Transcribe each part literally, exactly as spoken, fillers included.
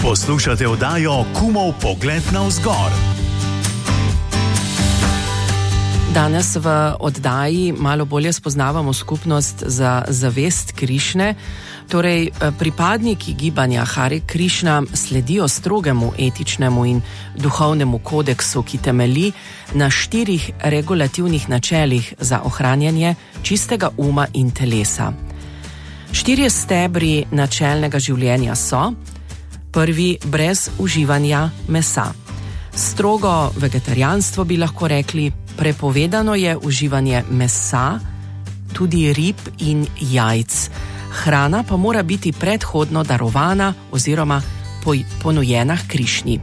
Poslušate oddajo Kumov pogled navzgor. Danes v oddaji malo bolje spoznavamo skupnost za zavest Krišne. Torej, pripadniki gibanja Hare Krišna sledijo strogemu etičnemu in duhovnemu kodeksu, ki temelji na štirih regulativnih načelih za ohranjanje čistega uma in telesa. Štirje stebri načelnega življenja so: prvi, brez uživanja mesa. Strogo vegetarijanstvo bi lahko rekli, prepovedano je uživanje mesa, tudi rib in jajc. Hrana pa mora biti predhodno darovana oziroma ponujena h Krišni.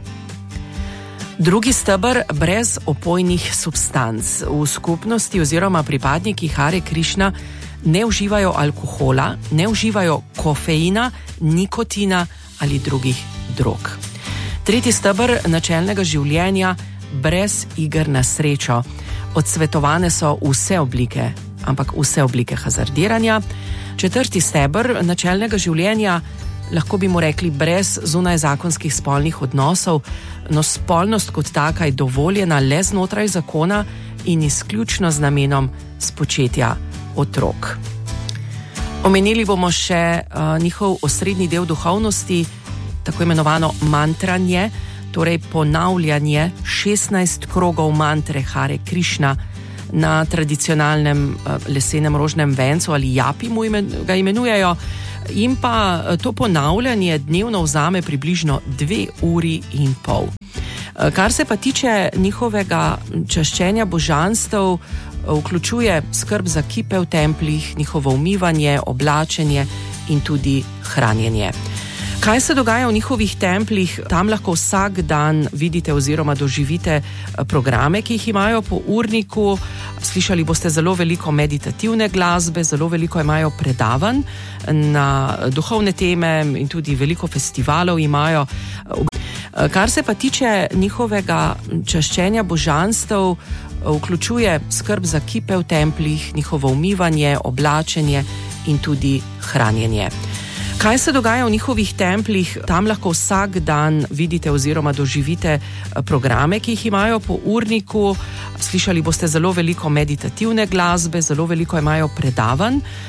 Drugi steber, brez opojnih substanc. V skupnosti oziroma pripadniki Hare Krišna ne uživajo alkohola, ne uživajo kofeina, nikotina ali drugih drog. Tretji steber načelnega življenja, brez iger na srečo. Odsvetovane so vse oblike, ampak vse oblike hazardiranja. Četrti steber načelnega življenja, lahko bi mu rekli brez zunajzakonskih spolnih odnosov, no spolnost kot taka je dovoljena le znotraj zakona in izključno z namenom spočetja otrok. Omenili bomo še uh, njihov osrednji del duhovnosti, tako imenovano mantranje, torej ponavljanje šestnajst krogov mantre Hare Krišna na tradicionalnem uh, lesenem rožnem vencu ali japi mu imen, ga imenujejo, in pa uh, to ponavljanje dnevno vzame približno dve uri in pol. Uh, kar se pa tiče njihovega čaščenja božanstev, vključuje skrb za kipe v templih, njihovo umivanje, oblačenje in tudi hranjenje. Kaj se dogaja v njihovih templih? Tam lahko vsak dan vidite oziroma doživite programe, ki jih imajo po urniku. Slišali boste zelo veliko meditativne glasbe, zelo veliko imajo predavanj na duhovne teme in tudi veliko festivalov imajo. Kar se pa tiče njihovega čaščenja božanstev, vključuje skrb za kipe v templih, njihovo umivanje, oblačenje in tudi hranjenje. Kaj se dogaja v njihovih templih? Tam lahko vsak dan vidite oziroma doživite programe, ki jih imajo po urniku. Slišali boste zelo veliko meditativne glasbe, zelo veliko imajo predavanj